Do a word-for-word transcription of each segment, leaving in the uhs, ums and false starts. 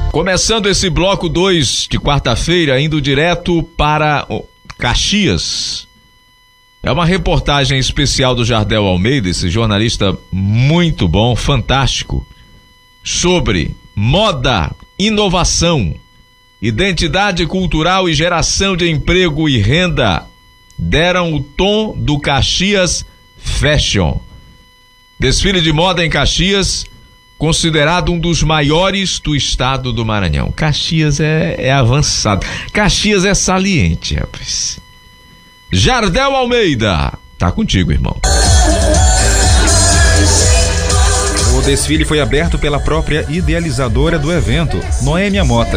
Começando esse bloco dois de quarta-feira, indo direto para Caxias. É uma reportagem especial do Jardel Almeida, esse jornalista muito bom, fantástico, sobre moda, inovação, identidade cultural e geração de emprego e renda. Deram o tom do Caxias Fashion. Desfile de moda em Caxias, considerado um dos maiores do estado do Maranhão. Caxias é, é avançado. Caxias é saliente, rapaz. Jardel Almeida, tá contigo, irmão. O desfile foi aberto pela própria idealizadora do evento, Noêmia Mota.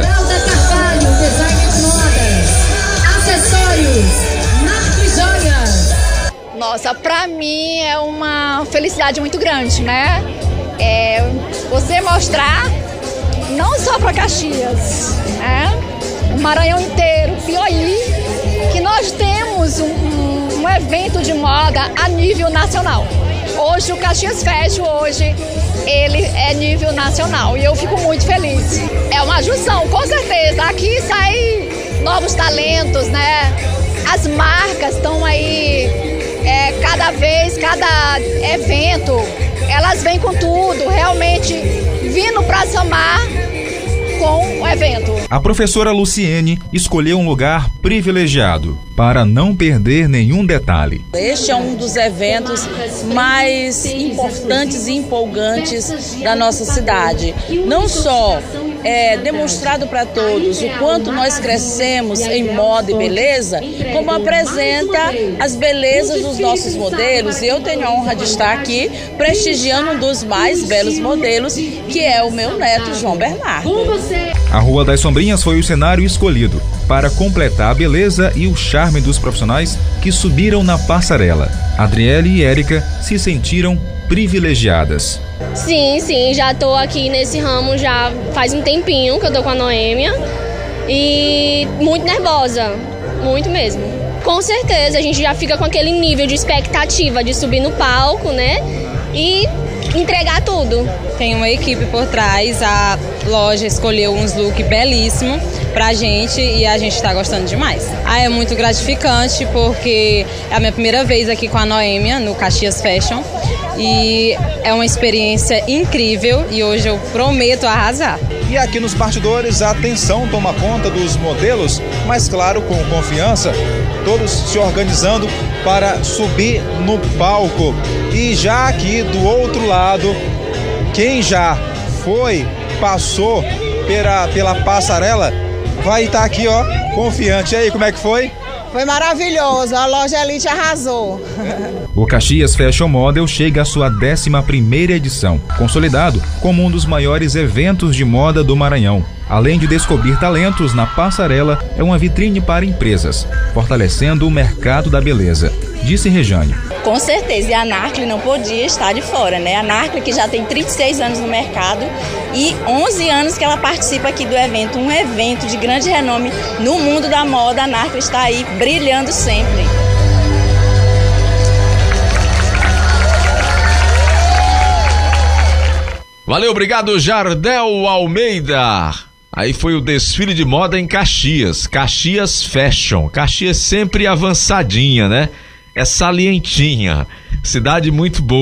Nossa, pra mim é uma felicidade muito grande, né? É você mostrar não só para Caxias, né? O Maranhão inteiro, Piauí, que nós temos um, um, um evento de moda a nível nacional. Hoje o Caxias Fashion, hoje ele é nível nacional e eu fico muito feliz. É uma junção, com certeza. Aqui saem novos talentos, né? As marcas estão aí, é, cada vez, cada evento, elas vêm com tudo, realmente vindo para somar com o evento. A professora Luciene escolheu um lugar privilegiado para não perder nenhum detalhe. Este é um dos eventos mais importantes e empolgantes da nossa cidade. Não só é demonstrado para todos o quanto nós crescemos em moda e beleza, como apresenta as belezas dos nossos modelos. E eu tenho a honra de estar aqui prestigiando um dos mais belos modelos, que é o meu neto João Bernardo. A Rua das Sombrinhas foi o cenário escolhido para completar a beleza e o charme dos profissionais que subiram na passarela. Adriele e Érica se sentiram privilegiadas. Sim, sim, já tô aqui nesse ramo já faz um tempinho que eu tô com a Noêmia e muito nervosa, muito mesmo. Com certeza, a gente já fica com aquele nível de expectativa de subir no palco, né, e entregar tudo. Tem uma equipe por trás, a loja escolheu uns looks belíssimos pra gente e a gente tá gostando demais. Ah, é muito gratificante porque é a minha primeira vez aqui com a Noêmia no Caxias Fashion e é uma experiência incrível e hoje eu prometo arrasar. E aqui nos bastidores a atenção toma conta dos modelos, mas claro, com confiança, todos se organizando para subir no palco. E já aqui do outro lado, quem já foi, passou pela, pela passarela, vai estar aqui, ó, confiante. E aí, como é que foi? Foi maravilhoso, a loja Elite arrasou. O Caxias Fashion Model chega à sua décima primeira edição, consolidado como um dos maiores eventos de moda do Maranhão. Além de descobrir talentos na passarela, é uma vitrine para empresas, fortalecendo o mercado da beleza, disse Rejane. Com certeza, e a Narcli não podia estar de fora, né? A Narcli que já tem trinta e seis anos no mercado e onze anos que ela participa aqui do evento, um evento de grande renome no mundo da moda. A Narcli está aí brilhando sempre. Valeu, obrigado, Jardel Almeida. Aí foi o desfile de moda em Caxias, Caxias Fashion. Caxias sempre avançadinha, né? É salientinha, cidade muito boa.